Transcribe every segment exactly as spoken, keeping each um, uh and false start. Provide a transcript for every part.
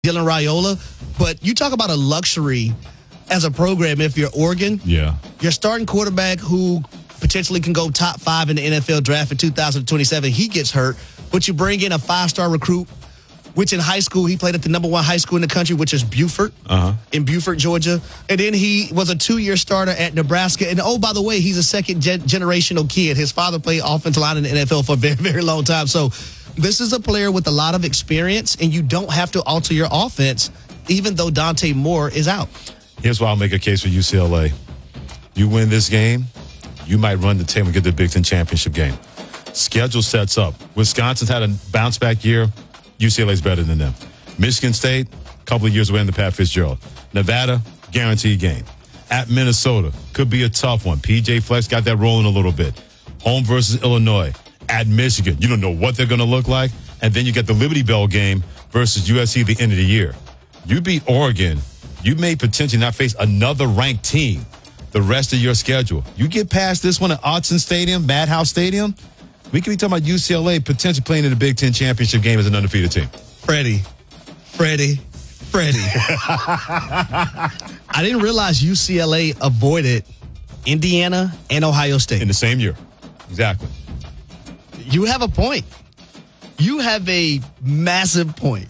Dylan Raiola. But you talk about a luxury as a program if you're Oregon. Yeah. Your starting quarterback who potentially can go top five in the N F L draft in two thousand twenty-seven, he gets hurt. But you bring in a five-star recruit, which in high school, he played at the number one high school in the country, which is Beaufort, uh-huh. in Beaufort, Georgia. And then he was a two-year starter at Nebraska. And, oh, by the way, he's a second-generational kid. His father played offensive line in the N F L for a very, very long time. So this is a player with a lot of experience, and you don't have to alter your offense, even though Dante Moore is out. Here's why I'll make a case for U C L A. You win this game, you might run the table and get the Big Ten championship game. Schedule sets up. Wisconsin's had a bounce-back year. U C L A's better than them. Michigan State, a couple of years away in the Pat Fitzgerald. Nevada, guaranteed game. At Minnesota, could be a tough one. P J Flex got that rolling a little bit. Home versus Illinois. At Michigan, you don't know what they're going to look like. And then you get the Liberty Bell game versus U S C at the end of the year. You beat Oregon, you may potentially not face another ranked team the rest of your schedule. You get past this one at Autzen Stadium, Madhouse Stadium, we could be talking about U C L A potentially playing in the Big Ten championship game as an undefeated team. Freddie, Freddie, Freddie. I didn't realize U C L A avoided Indiana and Ohio State. In the same year. Exactly. You have a point. You have a massive point.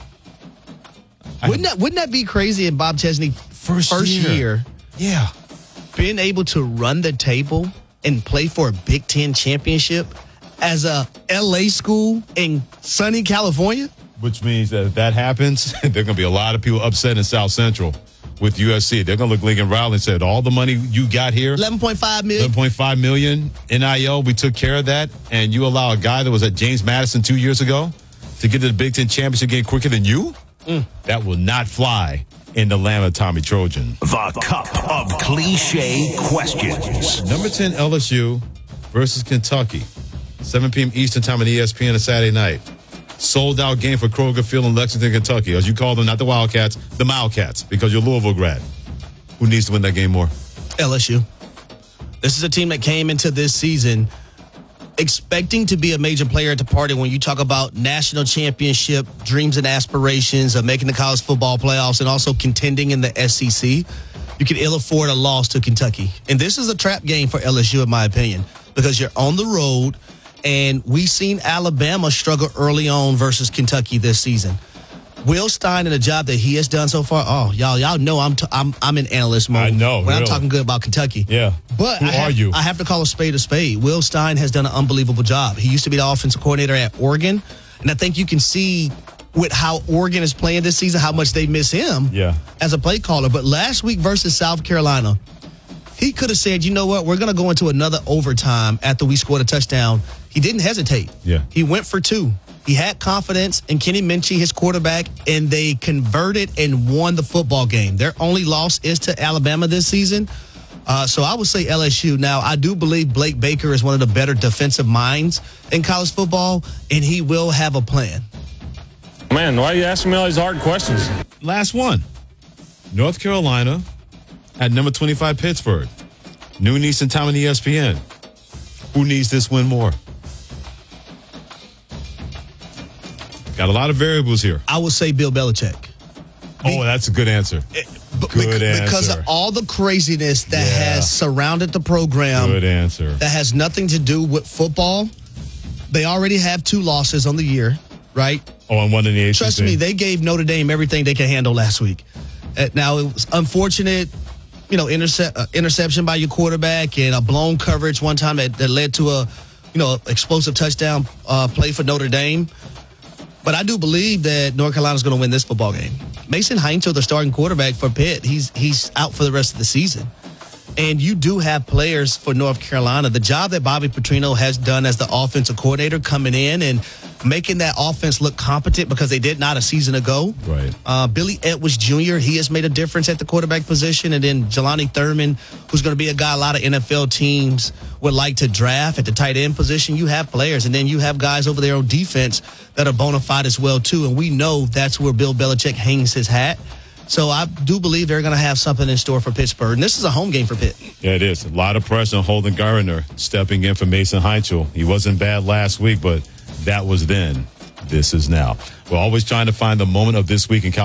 Wouldn't that, wouldn't that be crazy in Bob Chesney first, first year. year? Yeah. Being able to run the table and play for a Big Ten championship as a L A school in sunny California? Which means that if that happens, there are going to be a lot of people upset in South Central with U S C. They're going to look Lincoln Riley and said, all the money you got here, eleven point five million eleven point five million N I L, we took care of that, and you allow a guy that was at James Madison two years ago to get to the Big Ten championship game quicker than you? Mm. That will not fly in the land of Tommy Trojan. The Cup of Cliche Questions. Number ten L S U versus Kentucky. seven p.m. Eastern time on E S P N on Saturday night. Sold out game for Kroger Field in Lexington, Kentucky. As you call them, not the Wildcats, the Mildcats, because you're Louisville grad. Who needs to win that game more? L S U. This is a team that came into this season expecting to be a major player at the party when you talk about national championship, dreams and aspirations of making the college football playoffs and also contending in the S E C. You can ill afford a loss to Kentucky. And this is a trap game for L S U, in my opinion, because you're on the road. And we've seen Alabama struggle early on versus Kentucky this season. Will Stein and the job that he has done so far, oh, y'all y'all know I'm t- I'm I'm in analyst mode. I know. When really. I'm talking good about Kentucky. Yeah. But Who I have, are you? I have to call a spade a spade. Will Stein has done an unbelievable job. He used to be the offensive coordinator at Oregon. And I think you can see with how Oregon is playing this season, how much they miss him yeah. as a play caller. But last week versus South Carolina, he could have said, you know what, we're going to go into another overtime after we scored a touchdown. He didn't hesitate. Yeah. He went for two. He had confidence in Kenny Minchie, his quarterback, and they converted and won the football game. Their only loss is to Alabama this season. Uh, so I would say L S U. Now, I do believe Blake Baker is one of the better defensive minds in college football, and he will have a plan. Man, why are you asking me all these hard questions? Last one. North Carolina at number twenty-five, Pittsburgh. Noon Eastern time on E S P N. Who needs this win more? Got a lot of variables here. I would say Bill Belichick. Oh, that's a good answer. It, good be- answer. Because of all the craziness that Yeah. has surrounded the program. Good answer. That has nothing to do with football. They already have two losses on the year, right? Oh, and one in the A C C. Trust me, they gave Notre Dame everything they could handle last week. Uh, now, it was unfortunate, you know, interce- uh, interception by your quarterback and a blown coverage one time that, that led to a, you know, explosive touchdown uh, play for Notre Dame. But I do believe that North Carolina's going to win this football game. Mason Heinzel, the starting quarterback for Pitt, he's he's out for the rest of the season. And you do have players for North Carolina. The job that Bobby Petrino has done as the offensive coordinator coming in and making that offense look competent because they did not a season ago. Right. Uh, Billy Edwards Junior, he has made a difference at the quarterback position. And then Jelani Thurman, who's going to be a guy a lot of N F L teams would like to draft at the tight end position. You have players. And then you have guys over there on defense that are bona fide as well, too. And we know that's where Bill Belichick hangs his hat. So I do believe they're going to have something in store for Pittsburgh. And this is a home game for Pitt. Yeah, it is. A lot of pressure on Holden Gardner stepping in for Mason Heinzel. He wasn't bad last week, but that was then. This is now. We're always trying to find the moment of this week in college.